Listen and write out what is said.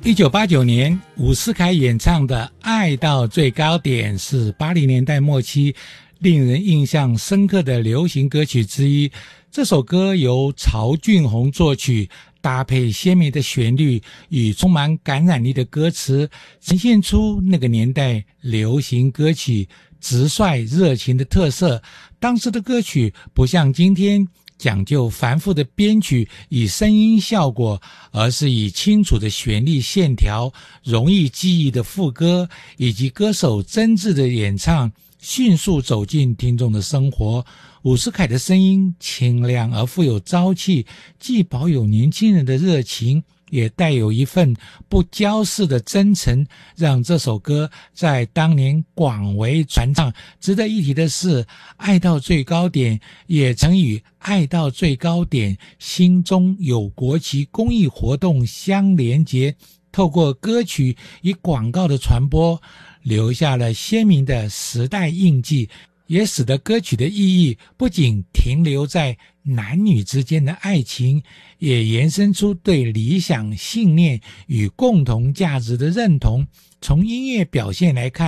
1989年伍思凯演唱的《爱到最高点》是80年代末期令人印象深刻的流行歌曲之一。这首歌由曹俊宏作曲，搭配鲜明的旋律与充满感染力的歌词，呈现出那个年代流行歌曲直率热情的特色。当时的歌曲不像今天讲究繁复的编曲与声音效果，而是以清楚的旋律线条、容易记忆的副歌以及歌手真挚的演唱，迅速走进听众的生活。伍思凯的声音清亮而富有朝气，既保有年轻人的热情，也带有一份不骄饰的真诚，让这首歌在当年广为传唱。值得一提的是，《爱到最高点》也曾与《爱到最高点》心中有国旗公益活动相连结，透过歌曲与广告的传播，留下了鲜明的时代印记，也使得歌曲的意义不仅停留在男女之间的爱情，也延伸出对理想、信念与共同价值的认同。从音乐表现来看，